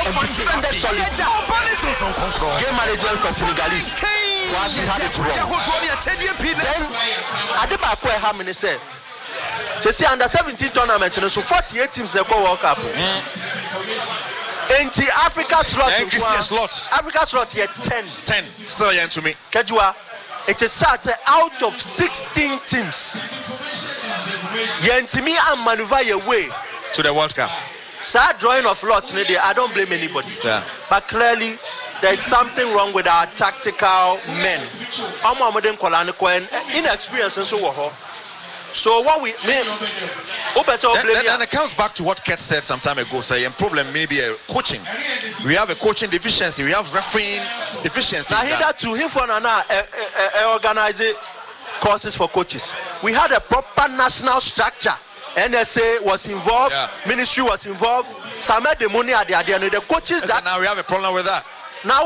defended solid. Game management for Senegalese. Was we had it wrong. Then Adebakwe Hamini said, "See under 17 tournament, so 48 teams they go World Cup. Enti Africa slots. Africa slots here 10. Still young to me. Kejua, it is sad out of 16 teams. Yentimi and maneuver your way to the World Cup. Sad drawing of lots, I don't blame anybody. Yeah. But clearly, there's something wrong with our tactical men. Inexperience and so on. So what we mean, then it comes back to what Ket said some time ago. Saying problem maybe a coaching. We have a coaching deficiency. We have refereeing deficiency. Now here to him for organize courses for coaches. We had a proper national structure. NSA was involved. Ministry was involved. Some of the money at the end of the coaches. That now we have a problem with that. Now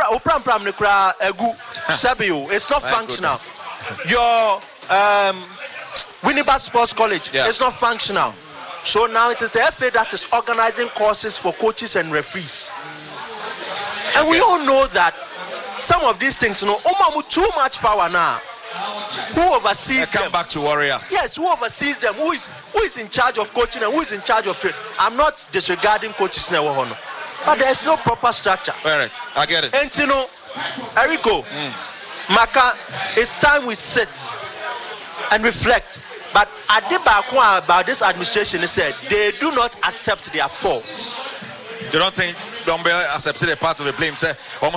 it's not functional. Your Winnipeg Sports College is not functional. So now it is the FA that is organizing courses for coaches and referees. And we all know that some of these things, too much power now. Who oversees them? Come back to Warriors. Yes, who oversees them? Who is in charge of coaching and who is in charge of training? I'm not disregarding coaches now, but there is no proper structure. All right, I get it. And Eriko, Maka, it's time we sit and reflect. But Adebakwa about this administration, he said they do not accept their faults. You don't think Dombe accepted a part of the blame? Say,